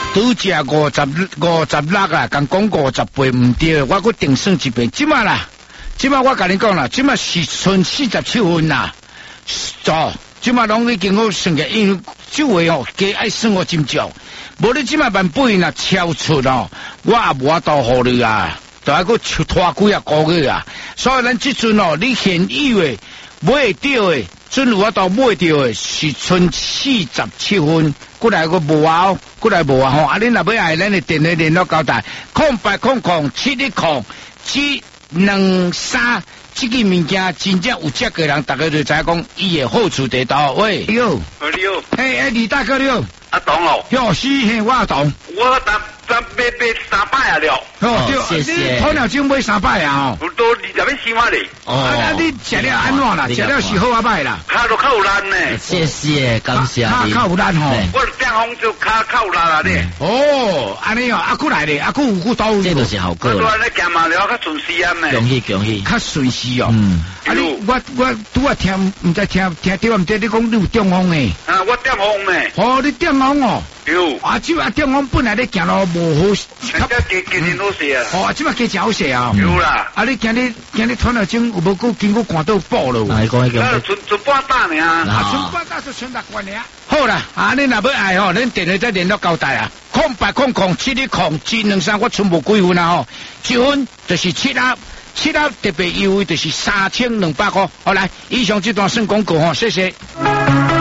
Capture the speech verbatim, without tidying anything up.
拄只五十五十六啊，讲讲五十倍唔对，我搁定算一遍，即马啦，即马我甲你讲啦，即马是剩四十七分啦，哦，即马拢已经我算嘅，因为这位哦，加爱算我真少，无你即马万八啦超出哦，我也无法度互你啊，就还搁拖几啊个月啊，所以咱即阵哦，你现以为买到诶，准有法度买到诶，是剩四十七分。过来个无啊，过来无啊吼！啊，恁若要爱咱的电话联络交代，空八空空七一空七两三，这个物件真正有这个人，大家就知讲伊的好处在倒。喂，你好， 你好， 嘿，哎，李大哥你好， 阿董哦， 哟，是嘿，我阿董， 我搭搭买买三百啊了， 哦，对，谢谢，鸵鸟精买三百啊， 哦，都二十蚊四万哩， 哦，啊，你食了安怎啦？食了是好啊歹啦， 卡都较有力呢， 谢谢，感谢你， 卡较有力吼， 我电风就卡较有力啊咧， 哦，安尼哦，阿姑来咧，阿姑有姑刀， 这就是好过啦， 啦， 我咧行嘛了较顺时啊咩， 恭喜恭喜， 较顺时哦， 嗯， 啊你我我拄啊听，毋知听听对毋对？你讲你有中风诶， 啊，我电风咩， 哦，你中风哦。 有啊，即马中风本来咧行路无好， 较加加真好势啊！ 哦，即马加真好势啊！ 有啦， 啊，你今日今日传了钟有无够经过赶到补咯？ 啊，讲迄个，存存半打呢啊！ 存半打就存六关尔。好啦，啊，你若要爱吼，恁电话再联络交代啊，空八空空七一空七两三，我存无几分啊吼，一分就是七啊，七啊特别优惠就是三千两百块。好来，以上这段算广告吼，谢谢。